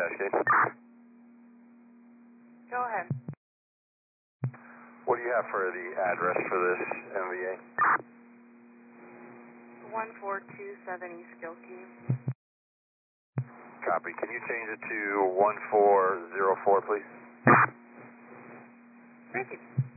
Cascade. Go ahead. What do you have for the address for this MVA? 1427 East Gilkey. Copy. Can you change it to 1404, please? Thank you.